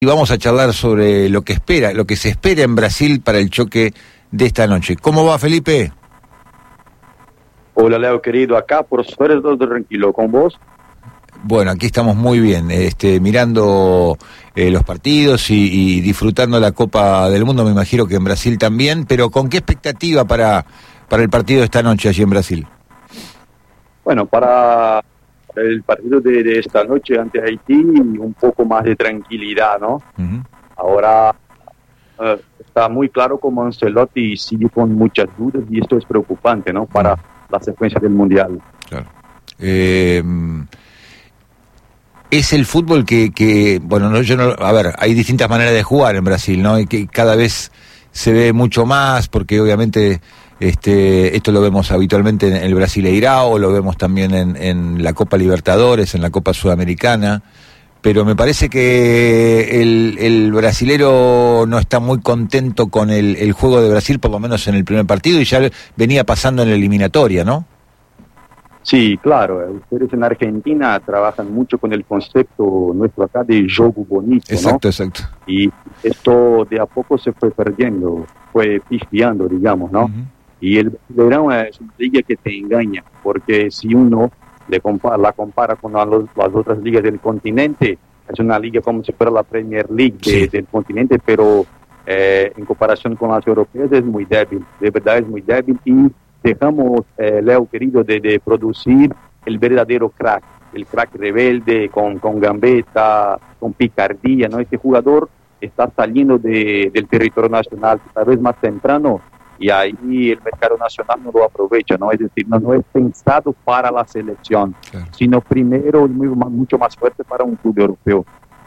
Y vamos a charlar sobre lo que se espera en Brasil para el choque de esta noche. ¿Cómo va, Felipe? Hola, Leo, querido. Acá, por suerte, todo tranquilo. ¿Con vos? Bueno, aquí estamos muy bien, mirando los partidos y disfrutando la Copa del Mundo, me imagino que en Brasil también, pero ¿con qué expectativa para el partido de esta noche allí en Brasil? Bueno, para el partido de esta noche ante Haití, un poco más de tranquilidad, ¿no? Uh-huh. Ahora está muy claro como Ancelotti sigue con muchas dudas y esto es preocupante, ¿no? Para la secuencia del Mundial. Claro. Es el fútbol que hay distintas maneras de jugar en Brasil, ¿no? Y que cada vez se ve mucho más, porque obviamente esto lo vemos habitualmente en el Brasileirao, lo vemos también en la Copa Libertadores, en la Copa Sudamericana, pero me parece que el brasilero no está muy contento con el juego de Brasil, por lo menos en el primer partido, y ya venía pasando en la eliminatoria, ¿no? Sí, claro. Ustedes en Argentina trabajan mucho con el concepto nuestro acá de juego bonito, exacto, ¿no? Exacto. Y esto de a poco se fue perdiendo, fue pifiando, digamos, ¿no? Uh-huh. Y el Brasileirão es una liga que te engaña, porque si uno la compara con las otras ligas del continente, es una liga como si fuera la Premier League del continente, pero en comparación con las europeas es muy débil, de verdad es muy débil, y dejamos, Leo querido, de producir el verdadero crack, el crack rebelde, con gambeta, con picardía, ¿no? Este jugador está saliendo del territorio nacional cada vez más temprano, y ahí el mercado nacional no lo aprovecha, ¿no? Es decir, no es pensado para la selección, claro, sino primero mucho más fuerte para un club europeo.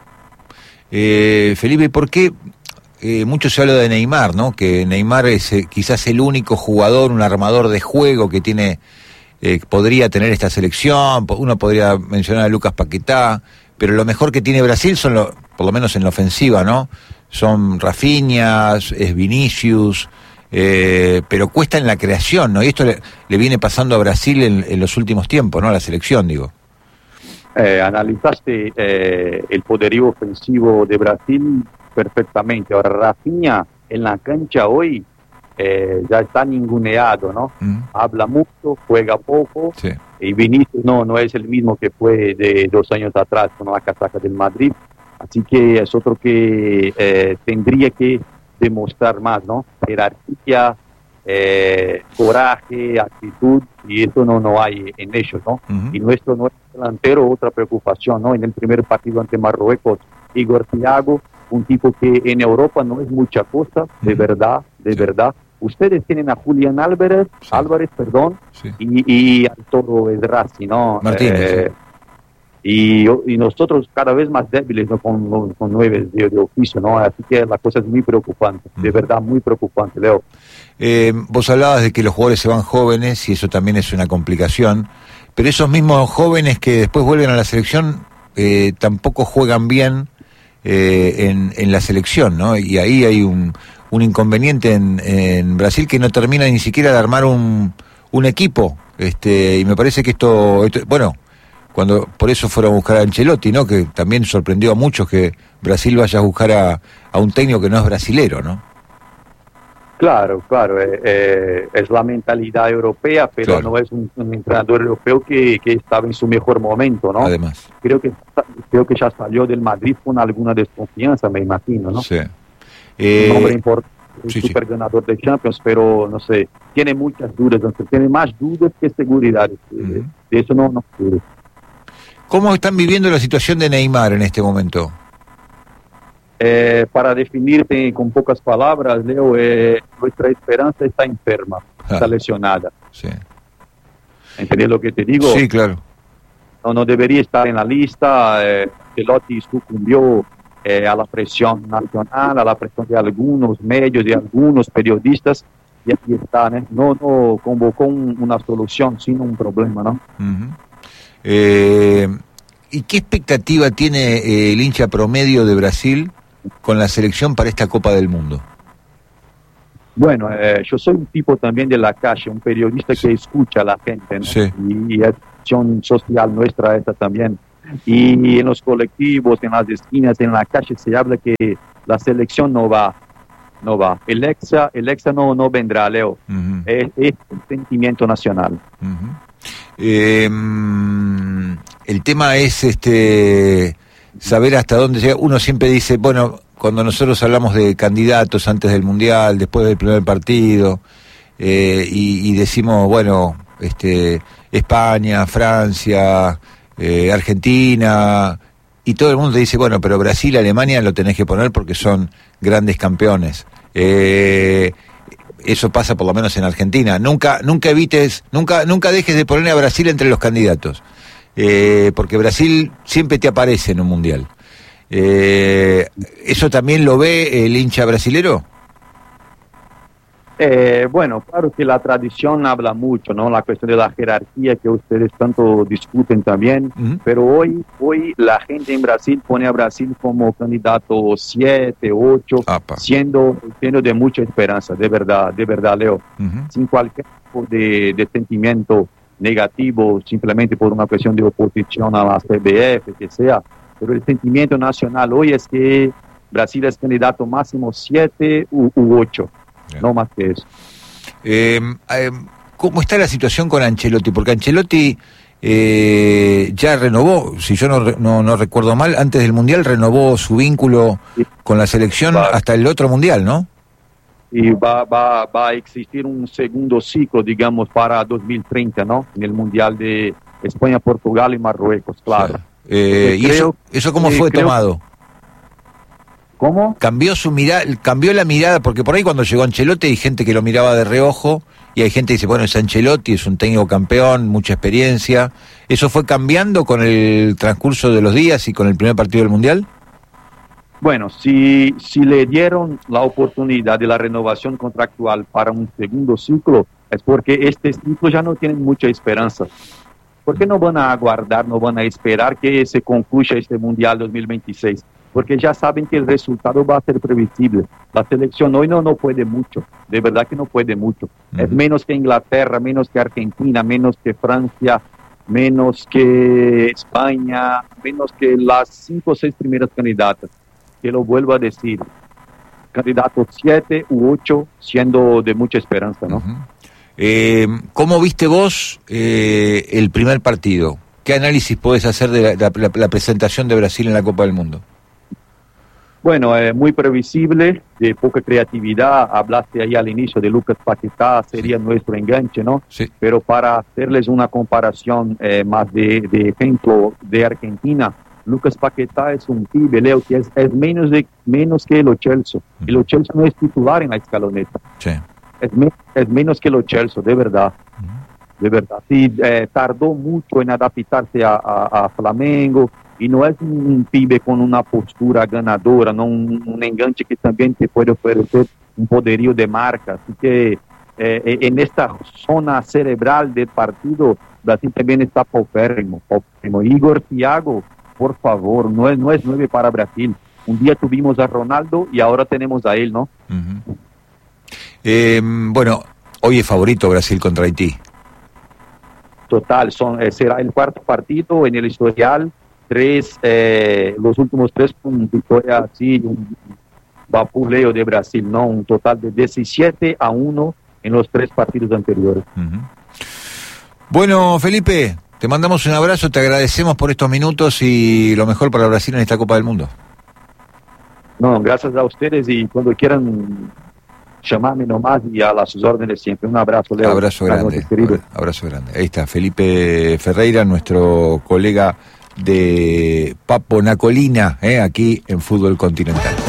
Felipe, ¿por qué mucho se habla de Neymar, ¿no? Que Neymar es quizás el único jugador, un armador de juego que podría tener esta selección? Uno podría mencionar a Lucas Paquetá, pero lo mejor que tiene Brasil son, por lo menos en la ofensiva, ¿no? Son Rafinha, es Vinicius, pero cuesta en la creación, ¿no? Y esto le viene pasando a Brasil en los últimos tiempos, ¿no? A la selección, digo. Analizaste el poderío ofensivo de Brasil perfectamente. Ahora, Rafinha en la cancha hoy ya está ninguneado, ¿no? Habla mucho, juega poco, sí. Y Vinicius no es el mismo que fue de 2 años atrás con la casaca del Madrid, así que es otro que tendría que demostrar más, ¿no? Jerarquía, coraje, actitud, y eso no hay en ellos, ¿no? Uh-huh. Y nuestro delantero, otra preocupación, ¿no? En el primer partido ante Marruecos, Igor Thiago, un tipo que en Europa no es mucha cosa, de verdad. Ustedes tienen a Julián Álvarez, sí. y al Toro Edrazi, ¿no? Martínez. Y nosotros cada vez más débiles, ¿no? Con 9 de oficio, ¿no? Así que la cosa es muy preocupante, de verdad muy preocupante, Leo. Vos hablabas de que los jugadores se van jóvenes y eso también es una complicación, pero esos mismos jóvenes que después vuelven a la selección tampoco juegan bien en la selección, ¿no? Y ahí hay un inconveniente en Brasil que no termina ni siquiera de armar un equipo, y me parece que esto bueno, por eso fueron a buscar a Ancelotti, ¿no? Que también sorprendió a muchos que Brasil vaya a buscar a un técnico que no es brasilero, ¿no? Claro, es la mentalidad europea, pero claro, no es un entrenador europeo que estaba en su mejor momento, ¿no? Además. Creo que ya salió del Madrid con alguna desconfianza, me imagino, ¿no? Sí. Un hombre importante, super ganador de Champions, pero no sé, tiene muchas dudas, tiene más dudas que seguridad. De eso no quiere. ¿Cómo están viviendo la situación de Neymar en este momento? Para definirte con pocas palabras, Leo, nuestra esperanza está enferma, está lesionada. Sí. ¿Entendés lo que te digo? Sí, claro. No debería estar en la lista. Ancelotti sucumbió a la presión nacional, a la presión de algunos medios, de algunos periodistas, y aquí está, ¿no? No convocó una solución, sino un problema, ¿no? Uh-huh. ¿Y qué expectativa tiene el hincha promedio de Brasil con la selección para esta Copa del Mundo? Bueno, yo soy un tipo también de la calle, un periodista que escucha a la gente, ¿no? Sí. Y es acción social nuestra esta también, Y en los colectivos, en las esquinas, en la calle se habla que la selección no va. El Hexa no vendrá, Leo. Uh-huh. Es un sentimiento nacional. Uh-huh. El tema es saber hasta dónde llega. Uno siempre dice, bueno, cuando nosotros hablamos de candidatos antes del Mundial, después del primer partido, y decimos, bueno, España, Francia, Argentina, y todo el mundo te dice, bueno, pero Brasil, Alemania lo tenés que poner porque son grandes campeones. Eso pasa por lo menos en Argentina. Nunca dejes de poner a Brasil entre los candidatos, porque Brasil siempre te aparece en un mundial. ¿Eso también lo ve el hincha brasilero? Bueno, claro que la tradición habla mucho, ¿no? La cuestión de la jerarquía que ustedes tanto discuten también, uh-huh. Pero hoy la gente en Brasil pone a Brasil como candidato 7, 8, siendo de mucha esperanza, de verdad, Leo, uh-huh. Sin cualquier tipo de sentimiento negativo, simplemente por una cuestión de oposición a la CBF, que sea, pero el sentimiento nacional hoy es que Brasil es candidato máximo 7 u 8. No más que eso. ¿Cómo está la situación con Ancelotti? Porque Ancelotti ya renovó, si yo no recuerdo mal, antes del Mundial renovó su vínculo con la selección hasta el otro Mundial, ¿no? Y va a existir un segundo ciclo, digamos, para 2030, ¿no? En el Mundial de España, Portugal y Marruecos, claro. ¿Y eso cómo fue tomado? ¿Cómo? Cambió la mirada, porque por ahí cuando llegó Ancelotti hay gente que lo miraba de reojo, y hay gente que dice, bueno, es Ancelotti, es un técnico campeón, mucha experiencia. ¿Eso fue cambiando con el transcurso de los días y con el primer partido del Mundial? Bueno, si le dieron la oportunidad de la renovación contractual para un segundo ciclo, es porque este ciclo ya no tiene mucha esperanza. ¿Por qué no van a aguardar, no van a esperar que se concluya este Mundial 2026? Porque ya saben que el resultado va a ser previsible. La selección hoy no puede mucho, de verdad que no puede mucho. Uh-huh. Es menos que Inglaterra, menos que Argentina, menos que Francia, menos que España, menos que las 5 o 6 primeras candidatas. Que lo vuelvo a decir, candidatos 7 u 8, siendo de mucha esperanza, ¿no? Uh-huh. ¿Cómo viste vos el primer partido? ¿Qué análisis podés hacer de la presentación de Brasil en la Copa del Mundo? Bueno, muy previsible, de poca creatividad. Hablaste ahí al inicio de Lucas Paquetá, sería nuestro enganche, ¿no? Sí. Pero para hacerles una comparación más de ejemplo de Argentina, Lucas Paquetá es un pibe, Leo, que es menos que el Lo Celso. El Lo Celso no es titular en la escaloneta. Sí. Es menos que el Lo Celso, de verdad. Uh-huh. De verdad. Sí, tardó mucho en adaptarse a Flamengo. Y no es un pibe con una postura ganadora, no un enganche que también te puede ofrecer un poderío de marca. Así que en esta zona cerebral del partido, Brasil también está paupérrimo. Igor Thiago, por favor, no es 9 para Brasil. Un día tuvimos a Ronaldo y ahora tenemos a él, ¿no? Uh-huh. Bueno, hoy es favorito Brasil contra Haití. Total, será el cuarto partido en el historial. Los últimos 3 con victoria así, un vapuleo de Brasil, ¿no? Un total de 17-1 en los 3 partidos anteriores. Uh-huh. Bueno, Felipe, te mandamos un abrazo, te agradecemos por estos minutos y lo mejor para Brasil en esta Copa del Mundo. No, gracias a ustedes y cuando quieran llamarme nomás y a las órdenes siempre. Un abrazo, Leo. Abrazo grande. Abrazo grande. Ahí está, Felipe Ferreira, nuestro colega de Papo Nacolina, aquí en Fútbol Continental.